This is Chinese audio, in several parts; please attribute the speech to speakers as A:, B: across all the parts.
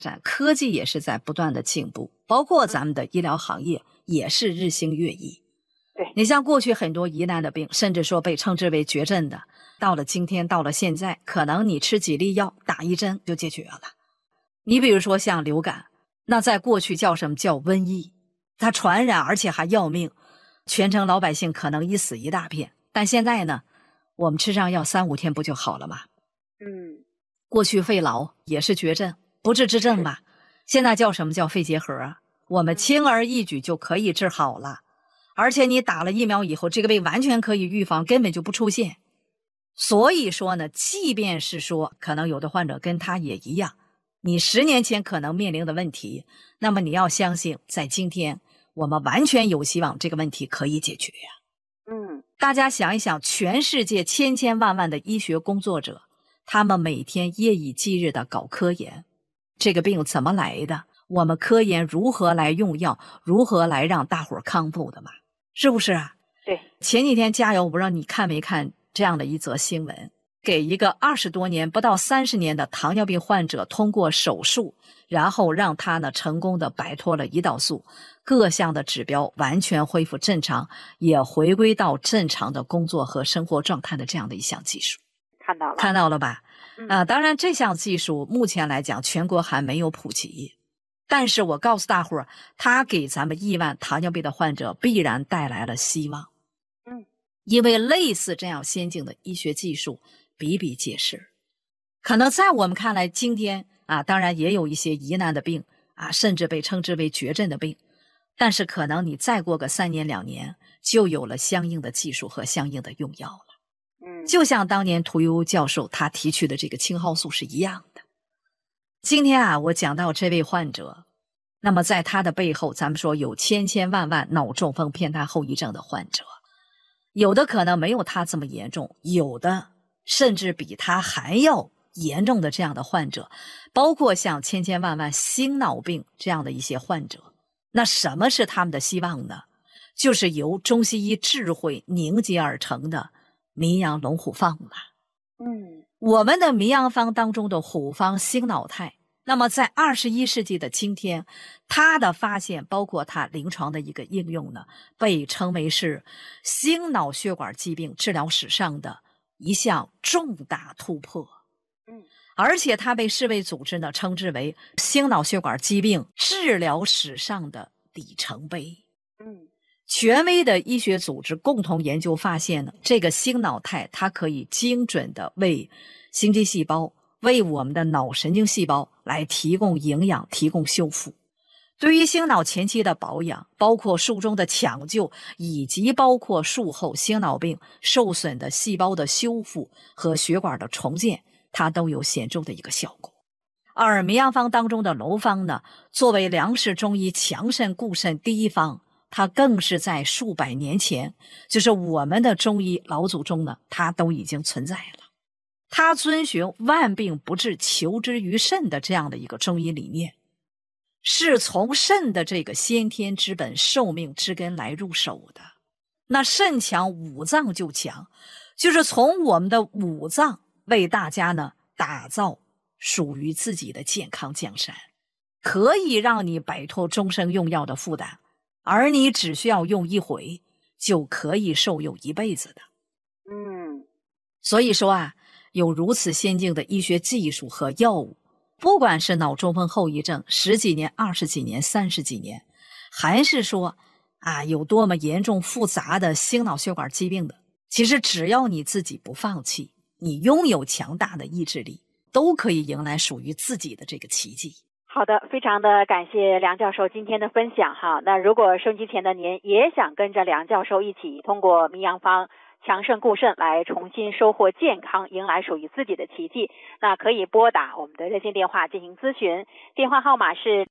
A: 科技也是在不断的进步，包括咱们的医疗行业也是日新月异。
B: 对，
A: 你像过去很多疑难的病，甚至说被称之为绝症的，到了今天，到了现在，可能你吃几粒药，打一针就解决了。你比如说像流感，那在过去叫什么？叫瘟疫，它传染而且还要命，全城老百姓可能一死一大片。但现在呢，我们吃上药3-5天不就好了吗？过去肺痨也是绝症，不治之症吧？现在叫什么？叫肺结核啊！我们轻而易举就可以治好了，而且你打了疫苗以后，这个病完全可以预防，根本就不出现。所以说呢，即便是说可能有的患者跟他也一样，你10年前可能面临的问题，那么你要相信在今天我们完全有希望这个问题可以解决呀。大家想一想，全世界千千万万的医学工作者，他们每天夜以继日的搞科研，这个病怎么来的？我们科研如何来用药，如何来让大伙儿康复的嘛？是不是啊？
B: 对。
A: 前几天加油，我不知道你看没看这样的一则新闻，给一个20多年不到30年的糖尿病患者通过手术，然后让他呢成功的摆脱了胰岛素，各项的指标完全恢复正常，也回归到正常的工作和生活状态的这样的一项技术。看到了吧？当然这项技术目前来讲全国还没有普及，但是我告诉大伙儿，它给咱们亿万糖尿病的患者必然带来了希望。因为类似这样先进的医学技术比比皆是，可能在我们看来今天当然也有一些疑难的病甚至被称之为绝症的病，但是可能你再过个3年2年就有了相应的技术和相应的用药了。就像当年屠呦呦教授他提取的这个青蒿素是一样的。今天我讲到这位患者，那么在他的背后，咱们说有千千万万脑中风偏瘫后遗症的患者，有的可能没有他这么严重，有的甚至比他还要严重的这样的患者，包括像千千万万心脑病这样的一些患者。那什么是他们的希望呢？就是由中西医智慧凝结而成的名扬龙虎方了。我们的名扬方当中的虎方心脑肽，那么在21世纪的今天，它的发现包括它临床的一个应用呢，被称为是心脑血管疾病治疗史上的一项重大突破。而且它被世卫组织呢称之为心脑血管疾病治疗史上的里程碑。权威的医学组织共同研究发现呢，这个心脑肽它可以精准的为心肌细胞、为我们的脑神经细胞来提供营养、提供修复。对于心脑前期的保养，包括术中的抢救，以及包括术后心脑病受损的细胞的修复和血管的重建，它都有显著的一个效果。而名扬方当中的楼方呢，作为梁氏中医强肾固肾第一方，它更是在数百年前，就是我们的中医老祖宗呢，它都已经存在了。它遵循万病不治求之于肾的这样的一个中医理念，是从肾的这个先天之本、寿命之根来入手的。那肾强五脏就强，就是从我们的五脏为大家呢打造属于自己的健康江山，可以让你摆脱终生用药的负担，而你只需要用一回就可以受用一辈子的。所以说有如此先进的医学技术和药物，不管是脑中风后遗症10几年、20几年、30几年，还是说有多么严重复杂的心脑血管疾病的，其实只要你自己不放弃，你拥有强大的意志力，都可以迎来属于自己的这个奇迹。
B: 好的，非常的感谢梁教授今天的分享那如果收音机前的您也想跟着梁教授一起通过名扬方强肾固肾来重新收获健康，迎来属于自己的奇迹，那可以拨打我们的热线电话进行咨询，电话号码是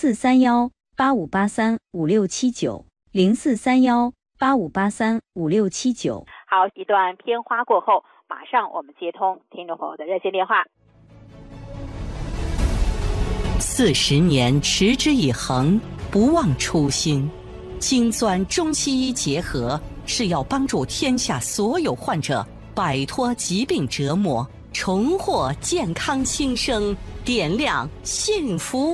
C: 0431-8583-5679，0431-8583-5679。
B: 好，一段片花过后，马上我们接通听众朋友的热线电话。
D: 40年持之以恒，不忘初心，精钻中西医结合，是要帮助天下所有患者摆脱疾病折磨， 重获健康新生，点亮幸福